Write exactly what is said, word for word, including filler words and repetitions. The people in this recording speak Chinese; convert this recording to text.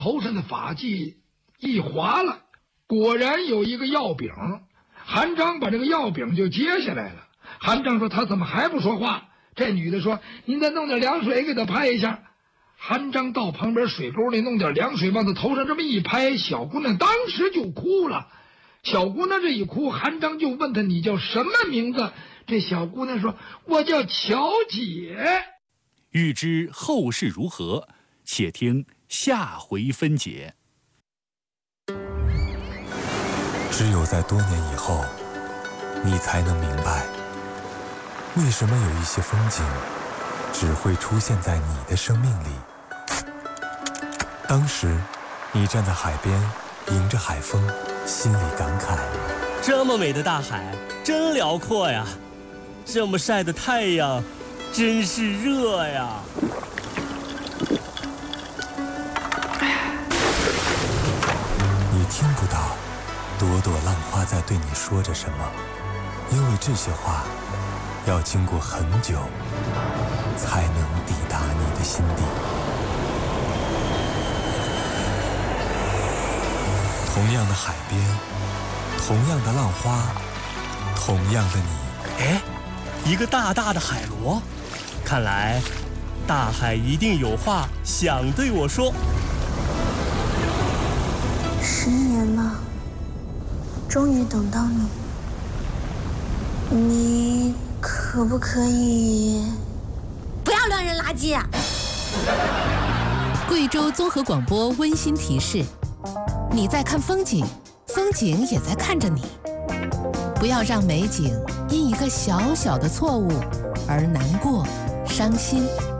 头上的发髻一划了，果然有一个药饼。韩章把这个药饼就接下来了。韩章说：“他怎么还不说话？”这女的说：“您再弄点凉水给他拍一下。”韩章到旁边水沟里弄点凉水往他头上这么一拍，小姑娘当时就哭了。小姑娘这一哭，韩章就问她：“你叫什么名字？”这小姑娘说：“我叫乔姐。” 欲知后事如何，且听下回分解。 只有在多年以后，你才能明白，为什么有一些风景只会出现在你的生命里。当时，你站在海边，迎着海风，心里感慨： 这么美的大海，真辽阔呀！这么晒的太阳，真是热呀！ 你听不到朵朵浪花在对你说着什么，因为这些话要经过很久，才能抵达你的心底。同样的海边，同样的浪花，同样的你。 哎，一个大大的海螺，看来大海一定有话想对我说。 十年了，终于等到你，你可不可以不要乱扔垃圾啊？ 贵州综合广播温馨提示：你在看风景，风景也在看着你。不要让美景因一个小小的错误而难过、伤心。